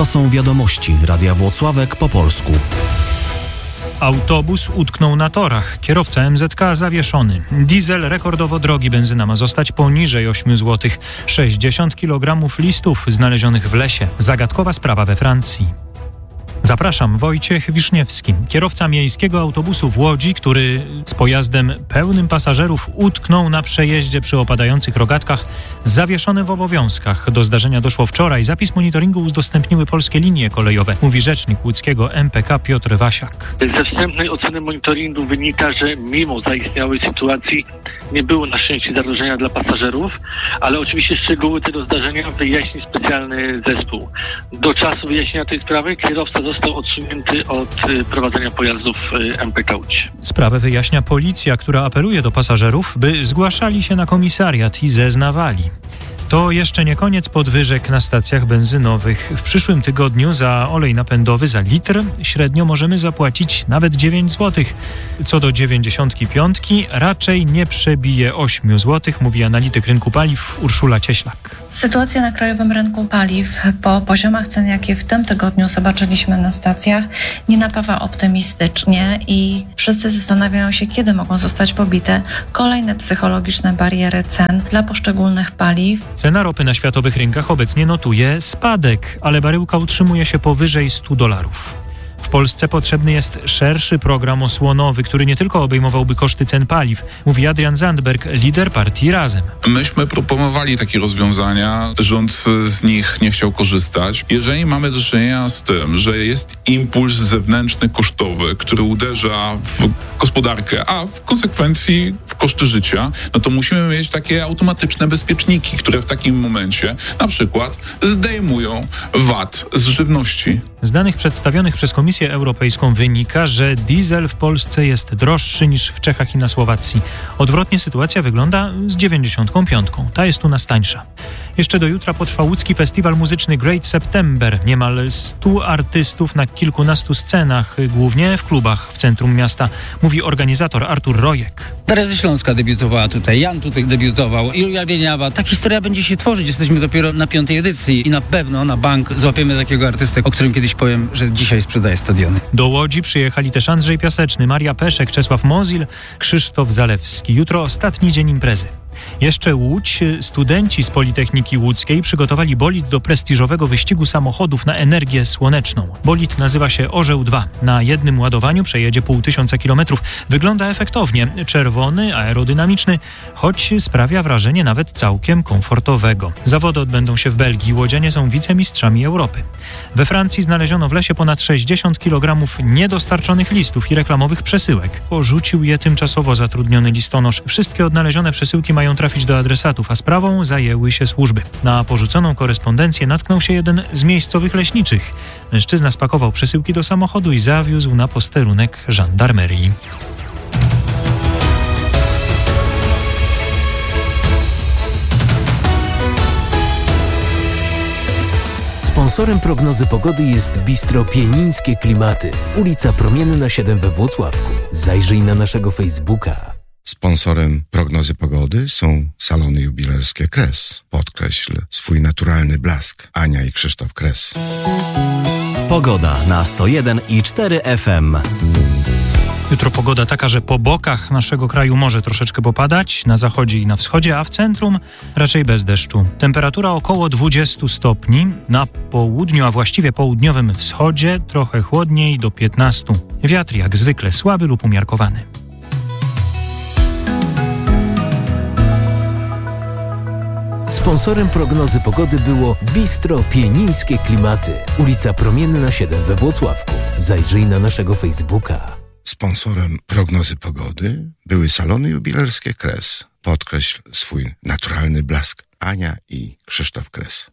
To są wiadomości Radia Włocławek po polsku. Autobus utknął na torach. Kierowca MZK zawieszony. Diesel rekordowo drogi. Benzyna ma zostać poniżej 8 zł. 60 kg listów znalezionych w lesie. Zagadkowa sprawa we Francji. Zapraszam, Wojciech Wiszniewski, kierowca miejskiego autobusu w Łodzi, który z pojazdem pełnym pasażerów utknął na przejeździe przy opadających rogatkach, zawieszony w obowiązkach. Do zdarzenia doszło wczoraj. Zapis monitoringu udostępniły Polskie Linie Kolejowe, mówi rzecznik łódzkiego MPK Piotr Wasiak. Ze wstępnej oceny monitoringu wynika, że mimo zaistniałej sytuacji nie było na szczęście zagrożenia dla pasażerów, ale oczywiście szczegóły tego zdarzenia wyjaśni specjalny zespół. Do czasu wyjaśnienia tej sprawy kierowca został odsunięty od prowadzenia pojazdów MPK Łódź. Sprawę wyjaśnia policja, która apeluje do pasażerów, by zgłaszali się na komisariat i zeznawali. To jeszcze nie koniec podwyżek na stacjach benzynowych. W przyszłym tygodniu za olej napędowy za litr średnio możemy zapłacić nawet 9 zł. Co do 95 raczej nie przebije 8 zł, mówi analityk rynku paliw Urszula Cieślak. Sytuacja na krajowym rynku paliw po poziomach cen, jakie w tym tygodniu zobaczyliśmy na stacjach, nie napawa optymistycznie i wszyscy zastanawiają się, kiedy mogą zostać pobite kolejne psychologiczne bariery cen dla poszczególnych paliw. Cena ropy na światowych rynkach obecnie notuje spadek, ale baryłka utrzymuje się powyżej $100. W Polsce potrzebny jest szerszy program osłonowy, który nie tylko obejmowałby koszty cen paliw, mówi Adrian Zandberg, lider partii Razem. Myśmy proponowali takie rozwiązania, rząd z nich nie chciał korzystać. Jeżeli mamy do czynienia z tym, że jest impuls zewnętrzny kosztowy, który uderza w gospodarkę, a w konsekwencji w koszty życia, no to musimy mieć takie automatyczne bezpieczniki, które w takim momencie na przykład zdejmują VAT z żywności. Z danych przedstawionych przez Komisję Europejską wynika, że diesel w Polsce jest droższy niż w Czechach i na Słowacji. Odwrotnie sytuacja wygląda z 95. Ta jest u nas tańsza. Jeszcze do jutra potrwa łódzki festiwal muzyczny Great September. Niemal 100 artystów na kilkunastu scenach, głównie w klubach w centrum miasta, mówi organizator Artur Rojek. Teresa ze Śląska debiutowała tutaj, Jan tutaj debiutował, Julia Wieniawa. Ta historia będzie się tworzyć. Jesteśmy dopiero na 5. edycji i na pewno na bank złapiemy takiego artystę, o którym kiedyś powiem, że dzisiaj sprzedaje stadiony. Do Łodzi przyjechali też Andrzej Piaseczny, Maria Peszek, Czesław Mozil, Krzysztof Zalewski. Jutro ostatni dzień imprezy. Jeszcze Łódź. Studenci z Politechniki Łódzkiej przygotowali bolid do prestiżowego wyścigu samochodów na energię słoneczną. Bolid nazywa się Orzeł 2. Na jednym ładowaniu przejedzie 500 kilometrów. Wygląda efektownie. Czerwony, aerodynamiczny, choć sprawia wrażenie nawet całkiem komfortowego. Zawody odbędą się w Belgii. Łodzianie są wicemistrzami Europy. We Francji znaleziono w lesie ponad 60 kg niedostarczonych listów i reklamowych przesyłek. Porzucił je tymczasowo zatrudniony listonosz. Wszystkie odnalezione przesyłki mają trafić do adresatów, a sprawą zajęły się służby. Na porzuconą korespondencję natknął się jeden z miejscowych leśniczych. Mężczyzna spakował przesyłki do samochodu i zawiózł na posterunek żandarmerii. Sponsorem prognozy pogody jest Bistro Pienińskie Klimaty, ulica Promienna 7 we Włocławku. Zajrzyj na naszego Facebooka. Sponsorem prognozy pogody są salony jubilerskie Kres. Podkreśl swój naturalny blask. Ania i Krzysztof Kres. Pogoda na 101,4 FM. Jutro pogoda taka, że po bokach naszego kraju może troszeczkę popadać, na zachodzie i na wschodzie, a w centrum raczej bez deszczu. Temperatura około 20 stopni, na południu, a właściwie południowym wschodzie trochę chłodniej do 15. Wiatr jak zwykle słaby lub umiarkowany. Sponsorem prognozy pogody było Bistro Pienińskie Klimaty, ulica Promienna 7 we Włocławku. Zajrzyj na naszego Facebooka. Sponsorem prognozy pogody były salony jubilerskie Kres. Podkreśl swój naturalny blask. Ania i Krzysztof Kres.